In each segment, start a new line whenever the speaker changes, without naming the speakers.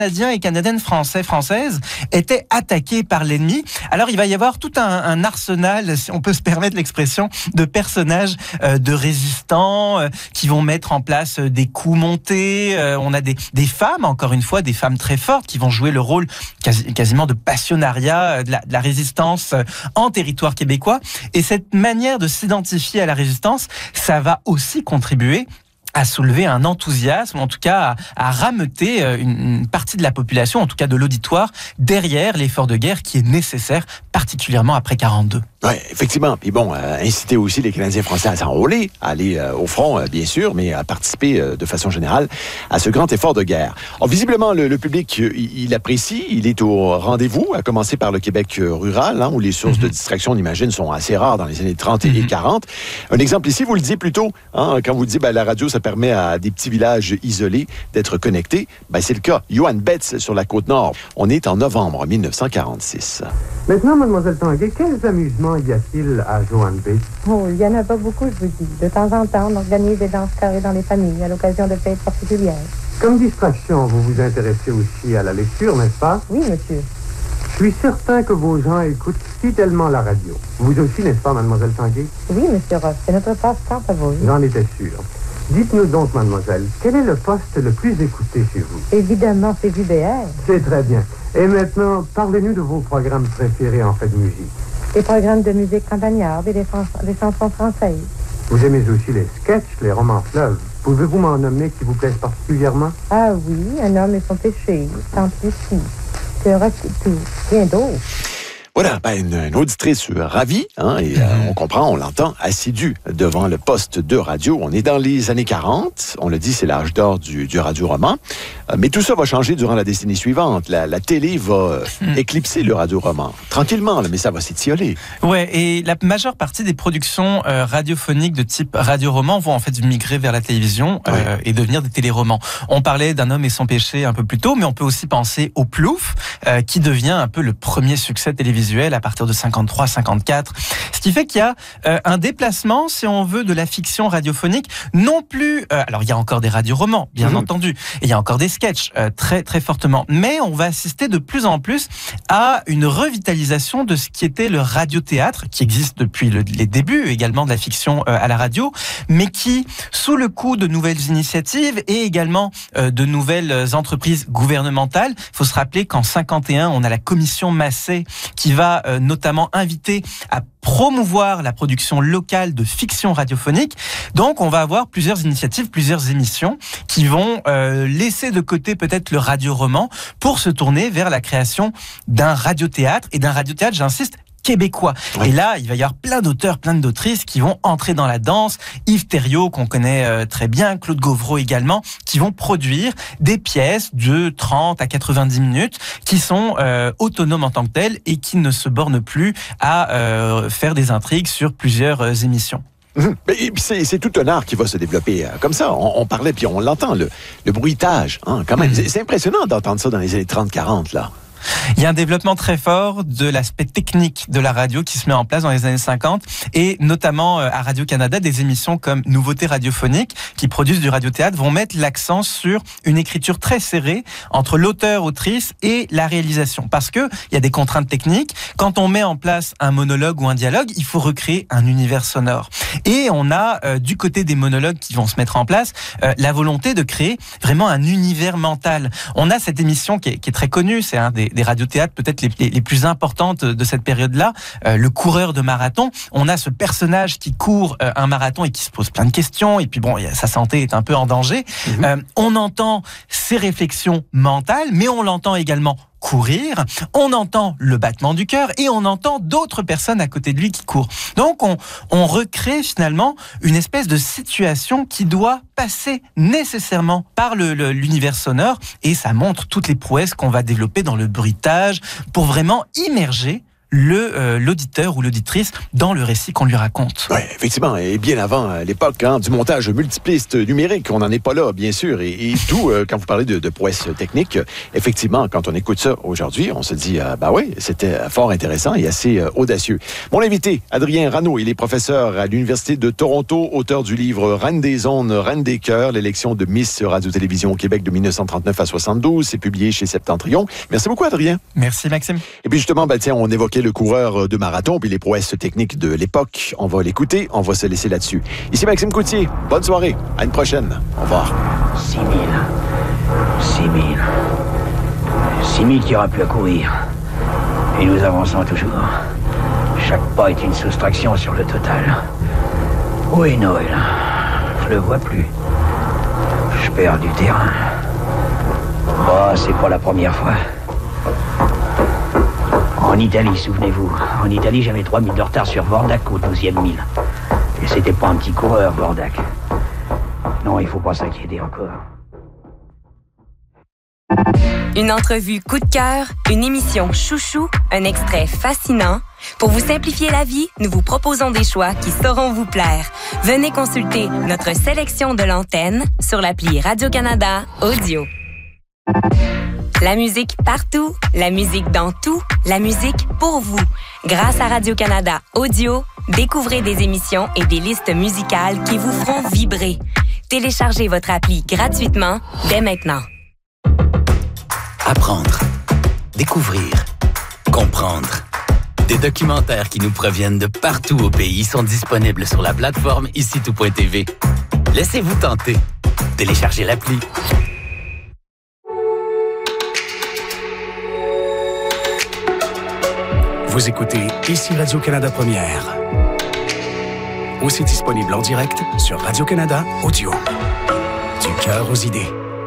Canadiens et Canadiennes françaises étaient attaqués par l'ennemi. Alors il va y avoir tout un arsenal, si on peut se permettre l'expression, de personnages de résistants qui vont mettre en place des coups montés. On a des femmes, encore une fois, des femmes très fortes qui vont jouer le rôle quasiment de passionnariat de la résistance en territoire québécois. Et cette manière de s'identifier à la résistance, ça va aussi contribuer à soulever un enthousiasme, en tout cas à rameuter une partie de la population, en tout cas de l'auditoire, derrière l'effort de guerre qui est nécessaire, particulièrement après 42.
Oui, effectivement. Puis bon, inciter aussi les Canadiens français à s'enrôler, à aller au front, bien sûr, mais à participer de façon générale à ce grand effort de guerre. Alors, visiblement, le public, il apprécie, il est au rendez-vous, à commencer par le Québec rural, où les sources de distraction, on imagine, sont assez rares dans les années 30 et 40. Un exemple ici, vous le disiez plus tôt, quand vous dites la radio, ça permet à des petits villages isolés d'être connectés. C'est le cas. Johan Betts, sur la Côte-Nord. On est en novembre 1946.
Maintenant, mademoiselle Tanguay, quels amusements y a-t-il à Johan Betts?
Oh, il n'y en a pas beaucoup, je vous dis. De temps en temps, on organise des danses carrées dans les familles à l'occasion de fêtes particulières.
Comme distraction, vous vous intéressez aussi à la lecture, n'est-ce pas?
Oui, monsieur.
Je suis certain que vos gens écoutent fidèlement la radio. Vous aussi, n'est-ce pas, mademoiselle Tanguay?
Oui, monsieur Ross, c'est notre passe-temps favori.
J'en étais sûr. Dites-nous donc, mademoiselle, quel est le poste le plus écouté chez vous?
Évidemment, c'est JBR.
C'est très bien. Et maintenant, parlez-nous de vos programmes préférés en fait de musique.
Les programmes de musique campagnarde et des chansons françaises.
Vous aimez aussi les sketchs, les romans fleuves. Pouvez-vous m'en nommer qui vous plaisent particulièrement?
Ah oui, Un homme et son péché, Tant ici, tout, rien d'autre.
Voilà, une auditrice ravie, et on comprend, on l'entend, assidue devant le poste de radio. On est dans les années 40, on le dit, c'est l'âge d'or du radio-roman. Mais tout ça va changer durant la décennie suivante. La télé va éclipser le radio-roman. Tranquillement, mais ça va s'étioler.
Ouais, et la majeure partie des productions radiophoniques de type radio-roman vont en fait migrer vers la télévision et devenir des téléromans. On parlait d'Un homme et son péché un peu plus tôt, mais on peut aussi penser au Plouf, qui devient un peu le premier succès télévisuel à partir de 53-54. Ce qui fait qu'il y a un déplacement, si on veut, de la fiction radiophonique, non plus... alors, il y a encore des radioromans, bien entendu, et il y a encore des sketchs, très, très fortement. Mais on va assister de plus en plus à une revitalisation de ce qui était le radiothéâtre, qui existe depuis les débuts également de la fiction à la radio, mais qui, sous le coup de nouvelles initiatives et également de nouvelles entreprises gouvernementales, il faut se rappeler qu'en 51, on a la commission Massé qui va notamment inviter à promouvoir la production locale de fiction radiophonique. Donc, on va avoir plusieurs initiatives, plusieurs émissions qui vont laisser de côté peut-être le radio-roman pour se tourner vers la création d'un radiothéâtre et d'un radiothéâtre, j'insiste, québécois. Oui. Et là, il va y avoir plein d'auteurs, plein d'autrices qui vont entrer dans la danse. Yves Thériault, qu'on connaît très bien, Claude Gauvreau également, qui vont produire des pièces de 30 à 90 minutes qui sont autonomes en tant que telles et qui ne se bornent plus à faire des intrigues sur plusieurs émissions.
C'est tout un art qui va se développer comme ça. On parlait, puis on l'entend, le bruitage. Quand même. C'est impressionnant d'entendre ça dans les années 30-40, là.
Il y a un développement très fort de l'aspect technique de la radio qui se met en place dans les années 50 et notamment à Radio-Canada, des émissions comme Nouveautés radiophoniques qui produisent du radiothéâtre vont mettre l'accent sur une écriture très serrée entre l'auteur-autrice et la réalisation. Parce que il y a des contraintes techniques. Quand on met en place un monologue ou un dialogue, il faut recréer un univers sonore. Et on a, du côté des monologues qui vont se mettre en place, la volonté de créer vraiment un univers mental. On a cette émission qui est très connue, c'est un des radiothéâtres peut-être les plus importantes de cette période-là, le coureur de marathon. On a ce personnage qui court un marathon et qui se pose plein de questions, et puis bon, sa santé est un peu en danger. On entend ses réflexions mentales, mais on l'entend également courir, on entend le battement du cœur et on entend d'autres personnes à côté de lui qui courent. Donc on recrée finalement une espèce de situation qui doit passer nécessairement par l'univers sonore, et ça montre toutes les prouesses qu'on va développer dans le bruitage pour vraiment immerger l'auditeur ou l'auditrice dans le récit qu'on lui raconte.
Oui, effectivement, et bien avant l'époque du montage multipliste numérique, on n'en est pas là, bien sûr, et tout, quand vous parlez de prouesse technique, effectivement, quand on écoute ça aujourd'hui, on se dit, oui, c'était fort intéressant et assez audacieux. Mon invité, Adrien Rano, il est professeur à l'Université de Toronto, auteur du livre Reine des ondes, Reine des cœurs, l'élection de Miss Radio-Télévision au Québec de 1939 à 72, c'est publié chez Septentrion. Merci beaucoup, Adrien.
Merci, Maxime.
Et puis justement, on évoquait le coureur de marathon puis les prouesses techniques de l'époque. On va l'écouter, on va se laisser là-dessus. Ici Maxime Coutier, bonne soirée, à une prochaine. Au revoir.
6 000 qui aura pu à courir. Et nous avançons toujours. Chaque pas est une soustraction sur le total. Où est Noël? Je le vois plus. Je perds du terrain. C'est pas la première fois. En Italie, souvenez-vous. En Italie, j'avais 3 000 de retard sur Vordac au 12e mille. Et c'était pas un petit coureur, Vordac. Non, il faut pas s'inquiéter encore.
Une entrevue coup de cœur, une émission chouchou, un extrait fascinant. Pour vous simplifier la vie, nous vous proposons des choix qui sauront vous plaire. Venez consulter notre sélection de l'antenne sur l'appli Radio-Canada Audio. La musique partout, la musique dans tout, la musique pour vous. Grâce à Radio-Canada Audio, découvrez des émissions et des listes musicales qui vous feront vibrer. Téléchargez votre appli gratuitement dès maintenant.
Apprendre, découvrir, comprendre. Des documentaires qui nous proviennent de partout au pays sont disponibles sur la plateforme icitout.tv. Laissez-vous tenter. Téléchargez l'appli.
Vous écoutez Ici Radio-Canada Première. Aussi disponible en direct sur Radio-Canada Audio. Du cœur aux idées.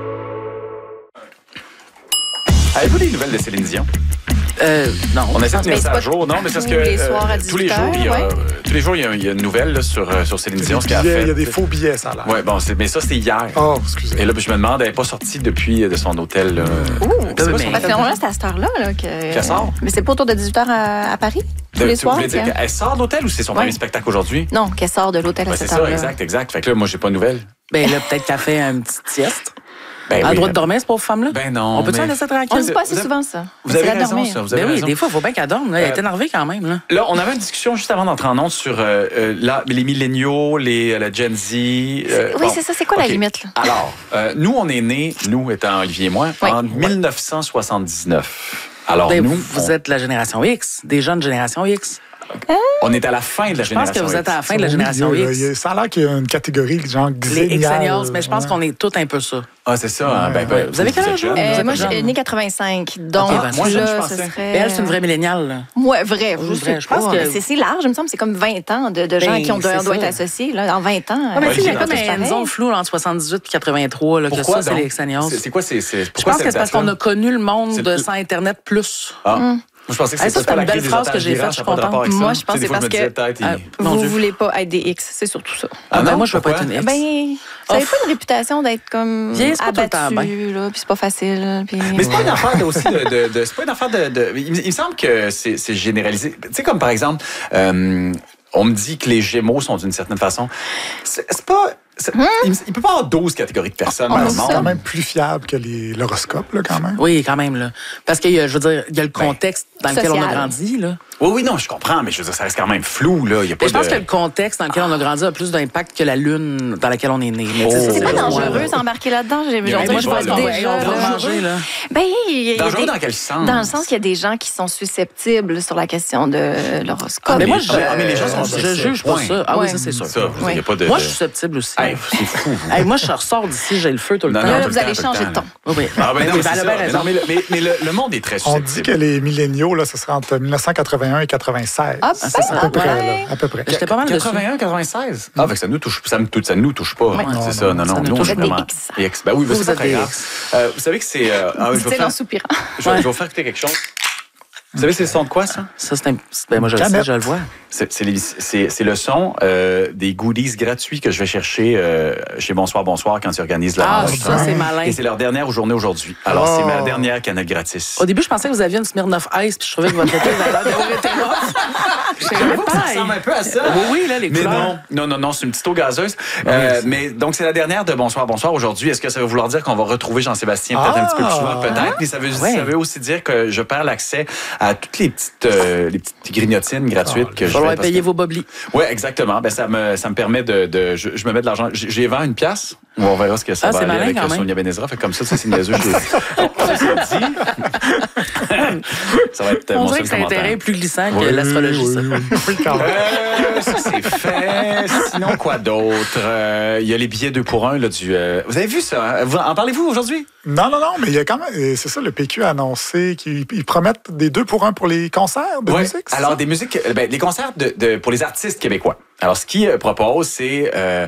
Avez-vous des nouvelles de Céline Dion?
Non.
On essaie de tenir ça à jour. Non, mais c'est parce que
les soirs à 18
tous les jours, il y a une nouvelle là, sur Céline Dion, ce qu'elle a fait.
Il y a des faux billets, ça a l'air.
Oui, bon, mais ça, c'était hier.
Oh, excusez.
Et là, je me demande, elle n'est pas sortie depuis de son hôtel.
Ça fait longtemps, c'est à cette heure-là
qu'elle sort.
Mais c'est pas autour de 18h à Paris? Tous les soirs?
Vous voulez dire qu'elle sort de l'hôtel ou c'est son premier spectacle aujourd'hui?
Non, qu'elle sort de l'hôtel à cette heure-là.
C'est ça, exact. Fait que là, moi, j'ai pas de nouvelles.
Ben là, peut-être qu'elle fait une petite sieste.
Ben
elle a le droit de dormir, cette pauvre femme-là?
Ben non.
On peut-tu la laisser tranquille?
On ne dit pas assez souvent ça.
Vous avez raison, ça. Vous avez raison.
Des fois, il faut bien qu'elle dorme. Elle est énervée quand même.
Là, on avait une discussion juste avant d'entrer en ondes sur les milléniaux, la Gen Z.
Oui, c'est ça. C'est quoi la limite? Là?
Alors, nous, on est nés, nous étant Olivier et moi, en 1979. Alors,
vous êtes la génération X, des jeunes génération X.
On est à la fin de la génération X.
Je pense que vous êtes à la fin de la génération X.
Ça a l'air qu'il y a une catégorie genre
les X-Seniors, mais je pense qu'on est tous un peu ça.
Ah, c'est ça.
Vous avez quel âge?
Moi, j'ai né 85. Donc,
moi,
là, ce serait...
Elle, c'est une vraie milléniale.
Ouais, vrai. Je pense que c'est large. Il me semble que c'est comme 20 ans de gens qui doivent être associés. Là, en 20 ans.
Mais il y a comme une zone floue entre 78 et 83. Là,
pourquoi,
que ça, c'est les X-Seniors.
C'est quoi?
Je pense que c'est parce qu'on a connu le monde sans Internet plus.
Je pensais que c'était
une belle phrase que j'ai faite, je suis contente.
Moi, je pense que c'est parce que vous ne voulez pas être des X, c'est surtout ça.
Moi, je veux pas être une X.
Vous n'avez pas une réputation d'être comme abattu, là, puis c'est pas facile.
Mais c'est pas une affaire aussi c'est pas une affaire de... Il me semble que c'est généralisé. Tu sais, comme par exemple, on me dit que les Gémeaux sont d'une certaine façon... C'est pas... Il peut pas y avoir 12 catégories de personnes dans le monde.
C'est quand même plus fiable que l'horoscope, là, quand même.
Oui, quand même, là. Parce qu'il y a, je veux dire, il y a le contexte dans lequel on a grandi, là.
Oui, non, je comprends, mais je veux dire, ça reste quand même flou, là.
Je pense que le contexte dans lequel on a grandi a plus d'impact que la lune dans laquelle on est né.
C'est pas dangereux s'embarquer là-dedans.
Moi, je pense qu'on va manger, là.
Dangereux dans quel sens?
Dans le sens qu'il y a des gens qui sont susceptibles sur la question de l'horoscope.
Mais moi,
mais les gens sont
je juge pas ça. Ah oui, ça, c'est sûr. Moi, je suis susceptible aussi.
C'est fou.
Moi, je ressors d'ici, j'ai le feu tout le temps.
Là, vous allez changer de ton.
Oui.
Mais le monde est très susceptible.
On dit que les milléniaux, là, ce serait entre 1981 et 96.
C'est
à peu près. À peu près.
J'étais pas mal dessus.
81, 96. Ah, fait que ça nous touche pas. C'est ça. Non, nous, on est vraiment X. Ben oui, c'est pas très grave. Vous savez que c'est...
C'est en soupirant.
Je vais vous faire écouter quelque chose. Vous savez, c'est le son de quoi, ça?
Ça, ben moi, je le sais, je le vois.
C'est le son des goodies gratuits que je vais chercher chez Bonsoir quand ils organisent leur enregistrement.
Ça, c'est malin.
Et c'est leur dernière journée aujourd'hui. Alors, c'est ma dernière canette gratis.
Au début, je pensais que vous aviez une Smirnoff Ice, puis je trouvais que votre été avait l'air d'avoir été rough.
Ça ressemble un peu à ça.
Oui, là, les couleurs.
Non, c'est une petite eau gazeuse. Mais donc, c'est la dernière de Bonsoir aujourd'hui. Est-ce que ça veut vouloir dire qu'on va retrouver Jean-Sébastien peut-être un petit peu plus souvent? Peut-être. Mais ça veut aussi dire que je perds l'accès à toutes les petites grignotines gratuites que je vais
payer vos boblis.
Oui, exactement. Ben, ça me permet je me mets de l'argent. J'ai vendu une pièce. On verra ce que ça va aller avec Sonia Benezra. Fait comme ça, c'est niaiseux. Ça va être
on dirait que c'est un terrain plus glissant que l'astrologie, ça.
Ça, c'est fait. Sinon, quoi d'autre? Il y a les billets 2 pour 1 là, vous avez vu ça? Hein? En parlez-vous aujourd'hui?
Non, mais il y a quand même... C'est ça, le PQ a annoncé qu'ils promettent des 2 pour 1 pour les concerts de musique.
Alors, des musiques... les concerts pour les artistes québécois. Alors, ce qu'ils proposent, c'est...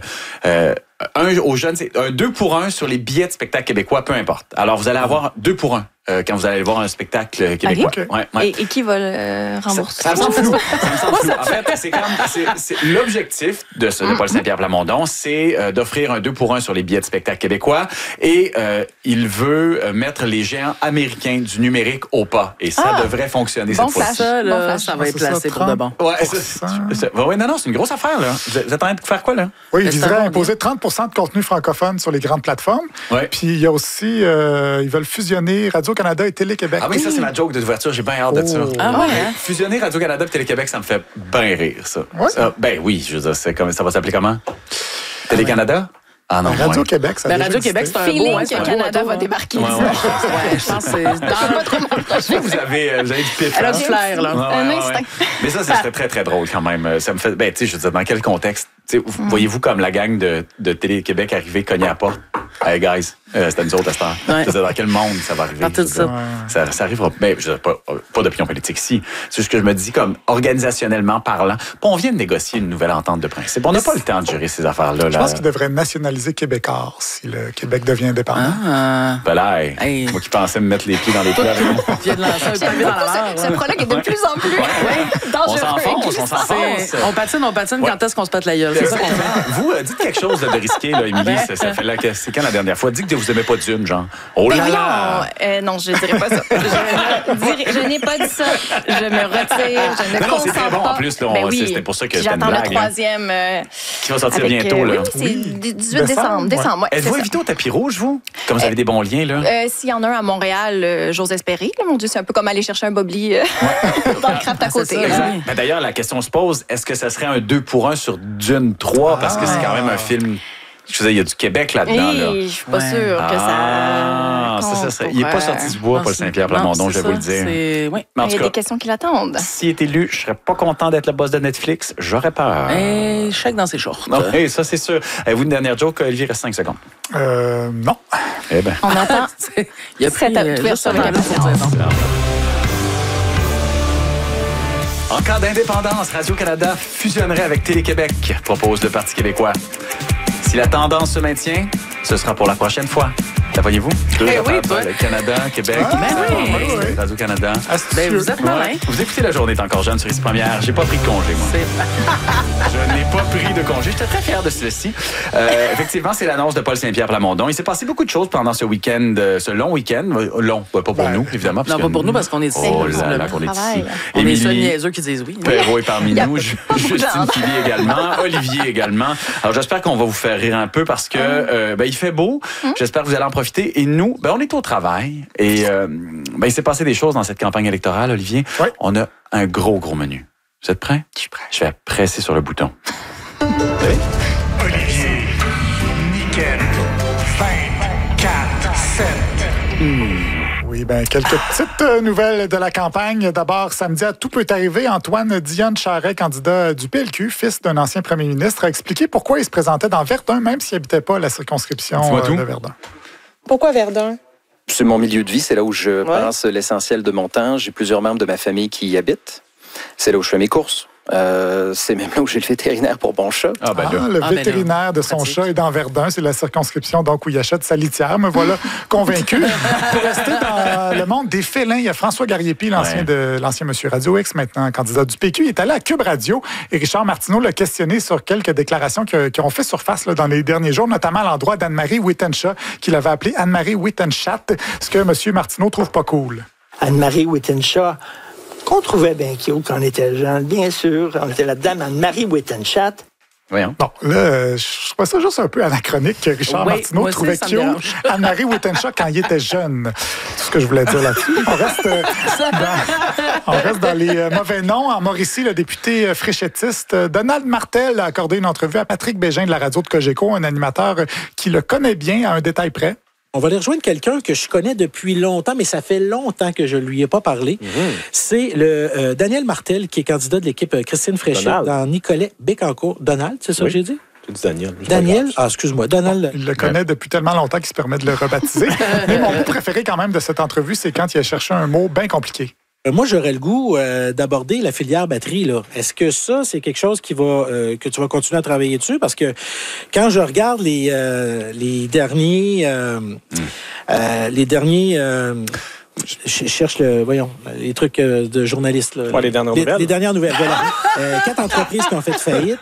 aux jeunes, c'est un 2 pour 1 sur les billets de spectacle québécois, peu importe. Alors, vous allez avoir 2 pour 1 quand vous allez voir un spectacle québécois.
Okay. Ouais. Et qui va le rembourser?
Ça me semble flou. En fait, c'est l'objectif de Paul Saint-Pierre Plamondon, c'est d'offrir un 2 pour 1 sur les billets de spectacle québécois et il veut mettre les géants américains du numérique au pas. Et ça devrait fonctionner cette fois-ci.
Ça va être placé pour de bon.
Non, c'est une grosse affaire, là. Vous êtes en train de faire quoi, là?
Oui, il viserait imposer 30% de contenu francophone sur les grandes plateformes. Ouais. Puis il y a aussi, ils veulent fusionner Radio-Canada et Télé-Québec.
Ah oui, ça, c'est ma joke d'ouverture. J'ai bien hâte de ça.
Ah ouais, hein?
Fusionner Radio-Canada et Télé-Québec, ça me fait bien rire, ça.
Ouais.
Ben oui, je veux dire, ça va s'appeler comment? Télé-Canada? Ah non,
Radio-Québec, ça
Radio-Québec, c'est un beau...
que Canada va débarquer.
Je pense que c'est...
pas trop mon projet.
Vous avez du pif.
Elle a du flair, là.
Un instinct.
Mais ça serait très, très drôle quand même. Ça me fait... Ben, tu sais, je veux dire, dans quel contexte? Voyez-vous comme la gang de Télé-Québec arriver cogner à la porte? Hey, guys, c'était nous autres à cette heure. Ouais. Dans quel monde ça va arriver? Ça arrivera. Ben, je veux dire, pas d'opinion politique ici. C'est juste que je me dis, comme organisationnellement parlant, on vient de négocier une nouvelle entente de principe. On n'a pas le temps de gérer ces affaires-là.
Je pense qu'il devrait nationaliser Québécois si le Québec devient indépendant.
Moi qui pensais me mettre les pieds dans les plats avec moi.
Ce prologue est de plus en plus dangereux.
On s'enfonce.
On patine. Quand est-ce qu'on se pète la gueule? C'est ça qu'on fait.
Vous, dites quelque chose de risqué, là, Émilie. Ça fait là, c'est quand la dernière fois? Dites que vous n'aimez pas Dune, genre. Oh là là!
Non, je ne dirais pas ça. Je n'ai pas dit ça. Je me retire. Je ne consens
c'est très bon
pas.
en plus. Là, c'était pour ça que c'était une
blague.
J'attends
le troisième.
Qui va sortir bientôt. Là.
Oui, c'est 18 décembre.
Êtes-vous invité au tapis rouge, vous? Comme vous avez des bons liens, là?
S'il y en a un à Montréal, j'ose espérer. Mon Dieu, c'est un peu comme aller chercher un bobli dans le craft à côté.
D'ailleurs, la question se pose, est-ce que ça serait un 2 pour 1 sur Dune 3? Parce que c'est quand même un film... Je veux dire, il y a du Québec là-dedans. Là.
Je suis pas sûre que ça...
Il n'est pas sorti du bois, Paul Saint-Pierre Plamondon, je vais vous le dire.
Oui. Il y a des questions qui l'attendent.
S'il est élu, je serais pas content d'être le boss de Netflix. J'aurais peur.
Chèque dans ses shorts.
Non, ça, c'est sûr. Avez-vous une dernière joke? Olivier, reste 5 secondes.
Non.
Eh bien.
On attend.
Il y a
cette ouverture de
En cas d'indépendance, Radio-Canada fusionnerait avec Télé-Québec, propose le Parti québécois. Si la tendance se maintient, ce sera pour la prochaine fois. La voyez-vous? Le Canada, Québec, Radio-Canada.
Vous êtes malin.
Vous écoutez La Journée est encore jeune sur Ici Première. J'ai pas pris de congé, moi. Je n'ai pas pris de congé. J'étais très fier de ceci. Effectivement, c'est l'annonce de Paul Saint-Pierre Plamondon. Il s'est passé beaucoup de choses pendant ce week-end, ce long week-end. Long, pas pour nous, évidemment.
Non, pas pour nous, parce qu'on est ici.
Oh là là, qu'on est ici.
On est seuls niaiseux qui disent oui.
Perrault est parmi nous. Justine Philly également. Olivier également. Alors, j'espère qu'on va vous faire rire un peu parce que il fait beau. J'espère que vous allez en profiter. Et nous, on est au travail. Et il s'est passé des choses dans cette campagne électorale, Olivier.
Oui.
On a un gros menu. Vous êtes prêts? Je suis prêt. Je vais presser sur le bouton.
Olivier, nickel, 24, 7.
Oui, quelques petites nouvelles de la campagne. D'abord, samedi, tout peut arriver. Antoine Dionne Charret, candidat du PLQ, fils d'un ancien premier ministre, a expliqué pourquoi il se présentait dans Verdun, même s'il n'habitait pas la circonscription de Verdun.
Pourquoi Verdun?
C'est mon milieu de vie, c'est là où je passe l'essentiel de mon temps. J'ai plusieurs membres de ma famille qui y habitent. C'est là où je fais mes courses. C'est même là où j'ai le vétérinaire pour mon chat.
Le vétérinaire de son chat est dans Verdun. C'est la circonscription donc où il achète sa litière. Me voilà convaincu. Pour rester dans le monde des félins. Il y a François Gariepi, l'ancien monsieur Radio X, maintenant candidat du PQ. Il est allé à Cube Radio et Richard Martineau l'a questionné sur quelques déclarations qui ont fait surface là, dans les derniers jours, notamment à l'endroit d'Anne-Marie Wittenshaw, qu'il avait appelée Anne-Marie Wittenschaft, ce que monsieur Martineau trouve pas cool.
Anne-Marie Wittenshaw, qu'on trouvait bien cute quand on était jeune, bien sûr. On était la dame Anne-Marie Wittenschaft.
Voyons.
Bon, là, je trouve ça juste un peu anachronique que Richard Martineau trouvait cute Anne-Marie Wittenshaw quand il était jeune. C'est tout ce que je voulais dire là-dessus. On reste dans les mauvais noms. En Mauricie, le député fréchettiste Donald Martel a accordé une entrevue à Patrick Bégin de la radio de Cogeco, un animateur qui le connaît bien à un détail près.
On va aller rejoindre quelqu'un que je connais depuis longtemps, mais ça fait longtemps que je ne lui ai pas parlé. C'est le Daniel Martel, qui est candidat de l'équipe Christine Fréchette dans Nicolet-Bécancourt. Donald, c'est ça que j'ai dit?
Tu dis Daniel.
Daniel? Ah, excuse-moi. Donald.
Il le connaît depuis tellement longtemps qu'il se permet de le rebaptiser. Mais mon mot préféré quand même de cette entrevue, c'est quand il a cherché un mot bien compliqué.
Moi, j'aurais le goût d'aborder la filière batterie, là. Est-ce que ça, c'est quelque chose que tu vas continuer à travailler dessus? Parce que quand je regarde les derniers... je cherche les trucs de journalistes. Là.
Les dernières nouvelles.
Les dernières nouvelles, voilà. 4 entreprises qui ont fait faillite.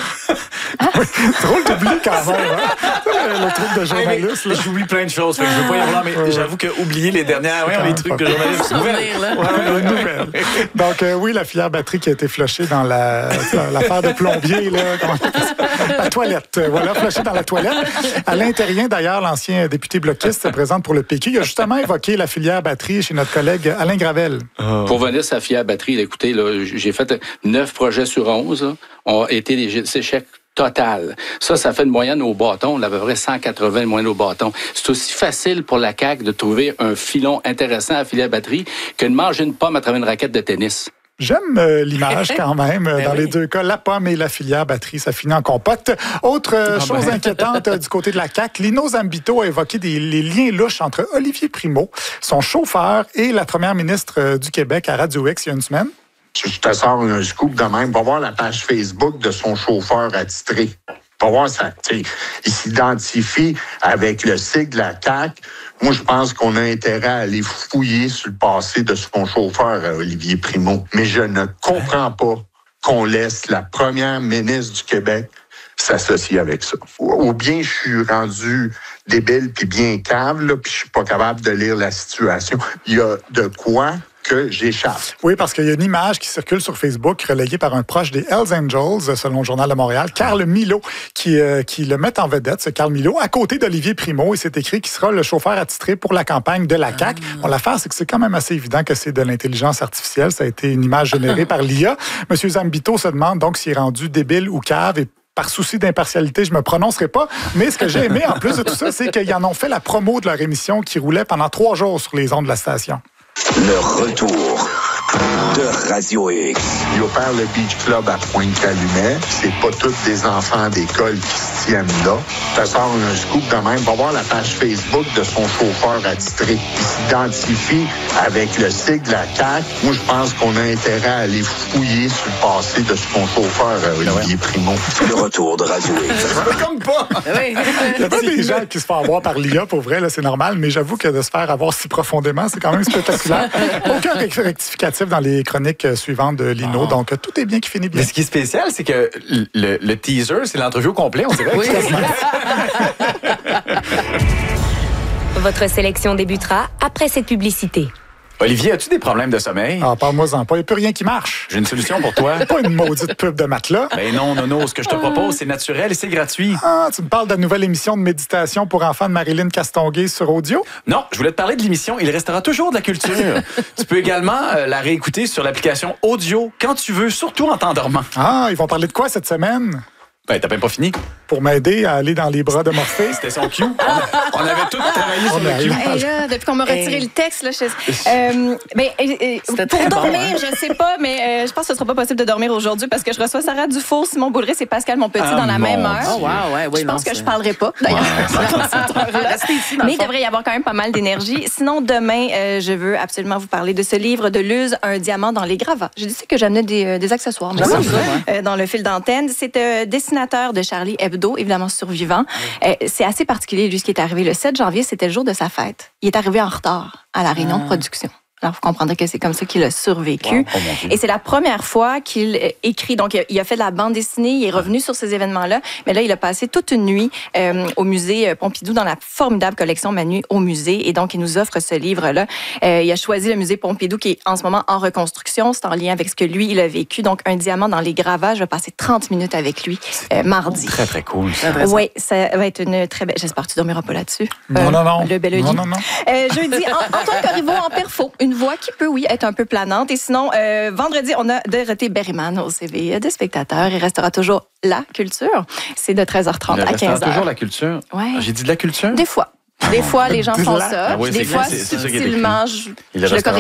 Drôle d'oubli quand même, hein? Le truc de journaliste.
J'oublie plein de choses, fait que je veux pas y avoir, mais j'avoue que oublier les dernières, les trucs de journalistes.
Nouvelles. Donc, oui, la filière batterie qui a été flushée dans l'affaire de plombier, là, la toilette. Voilà, flushée dans la toilette. Alain Terrien, d'ailleurs, l'ancien député bloquiste, se présente pour le PQ. Il a justement évoqué la filière batterie chez notre collègue Alain Gravel.
Pour venir sur la filière batterie, écoutez, là, j'ai fait 9 projets sur 11, là, ont été des échecs total. Ça fait une moyenne au bâton, à peu près 180 de moyenne au bâton. C'est aussi facile pour la CAQ de trouver un filon intéressant à filière batterie que de manger une pomme à travers une raquette de tennis.
J'aime l'image quand même. Dans les deux cas, la pomme et la filière batterie, ça finit en compote. Autre chose inquiétante du côté de la CAQ, Lino Zambito a évoqué les liens louches entre Olivier Primo, son chauffeur, et la première ministre du Québec à Radio X il y a une semaine.
Je te sors un scoop de même. Va voir la page Facebook de son chauffeur attitré. Va voir ça. Il s'identifie avec le sigle de la CAQ. Moi, je pense qu'on a intérêt à aller fouiller sur le passé de son chauffeur, Olivier Primo. Mais je ne comprends pas qu'on laisse la première ministre du Québec s'associer avec ça. Ou bien je suis rendu débile puis bien cave, là, puis je suis pas capable de lire la situation. Il y a de quoi que j'échappe.
Oui, parce qu'il y a une image qui circule sur Facebook relayée par un proche des Hells Angels, selon le Journal de Montréal, Carl Milo, qui le met en vedette, ce Carl Milo, à côté d'Olivier Primo, et c'est écrit qu'il sera le chauffeur attitré pour la campagne de la CAQ. Bon, l'affaire, c'est que c'est quand même assez évident que c'est de l'intelligence artificielle. Ça a été une image générée par l'IA. Monsieur Zambito se demande donc s'il est rendu débile ou cave, et par souci d'impartialité, je me prononcerai pas. Mais ce que j'ai aimé, en plus de tout ça, c'est qu'ils en ont fait la promo de leur émission qui roulait pendant 3 jours sur les ondes de la station.
Le retour de Radio X.
Il opère le Beach Club à Pointe-Calumet. C'est pas tous des enfants d'école qui se tiennent là. Ça sort un scoop de même. Va voir la page Facebook de son chauffeur attitré. Il s'identifie avec le sigle de la CAQ. Moi, je pense qu'on a intérêt à aller fouiller sur le passé de son chauffeur, Olivier Primo.
Le retour de Radio X.
Comme pas!
Il y a pas des gens qui se font avoir par l'IA, pour vrai, là, c'est normal, mais j'avoue que de se faire avoir si profondément, c'est quand même spectaculaire. Aucun rectificatif dans les chroniques suivantes de Lino, donc tout est bien qui finit bien.
Mais ce qui est spécial, c'est que le teaser, c'est l'entrevue au complet, on dirait.
Oui. Votre sélection débutera après cette publicité.
Olivier, as-tu des problèmes de sommeil?
Ah, parle-moi-en pas. Il n'y a plus rien qui marche.
J'ai une solution pour toi.
Pas une maudite pub de matelas.
Ben non, Nono. Ce que je te propose, c'est naturel et c'est gratuit.
Ah, tu me parles de la nouvelle émission de méditation pour enfants de Marilyn Castonguay sur audio?
Non, je voulais te parler de l'émission Il restera toujours de la culture. Tu peux également la réécouter sur l'application Audio quand tu veux, surtout en t'endormant.
Ah, ils vont parler de quoi cette semaine?
Ben, t'as même pas fini.
Pour m'aider à aller dans les bras de Morphée.
C'était son cue. On avait tous travaillé sur le cue.
Hey, là, depuis qu'on m'a retiré le texte, là, pour dormir, je sais pas, mais je pense que ce sera pas possible de dormir aujourd'hui parce que je reçois Sarah Dufour, Simon Boulris et Pascal Monpetit dans la même heure.
Oh, wow, ouais, oui,
je pense que je parlerai pas, d'ailleurs. Mais il devrait y avoir quand même pas mal d'énergie. Sinon, demain, je veux absolument vous parler de ce livre de Luz, Un diamant dans les gravats. J'ai dit que j'amenais des accessoires dans le fil d'antenne. C'est dessiné dessinateur de Charlie Hebdo, évidemment survivant. C'est assez particulier, lui, ce qui est arrivé. Le 7 janvier, c'était le jour de sa fête. Il est arrivé en retard à la réunion de production. Alors, vous comprendrez que c'est comme ça qu'il a survécu. Wow. Oh, et c'est la première fois qu'il écrit. Donc, il a fait de la bande dessinée, il est revenu sur ces événements-là. Mais là, il a passé toute une nuit au musée Pompidou dans la formidable collection Manu au musée. Et donc, il nous offre ce livre-là. Il a choisi le musée Pompidou qui est en ce moment en reconstruction. C'est en lien avec ce que lui, il a vécu. Donc, un diamant dans les gravages. Je vais passer 30 minutes avec lui mardi.
Très, très cool.
Oui, ça va être une très belle... J'espère que tu dormiras pas là-dessus.
Non.
Le bel
Non.
Jeudi, Antoine Corriveau en perfo. Une voix qui peut, oui, être un peu planante. Et sinon, vendredi, on a Dorothée Berryman au CVE des spectateurs. Il restera toujours la culture. C'est de 13h30 à 15h.
Toujours la culture?
Ouais.
J'ai dit de la culture?
Des fois. Des fois, les gens font ça.
Ah oui,
des fois, subtilement, je le corrige.